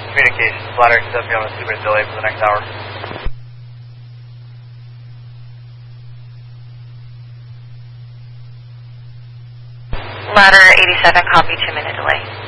Communications, ladder XW on a 2-minute delay for the next hour. Ladder 87, copy, 2-minute delay.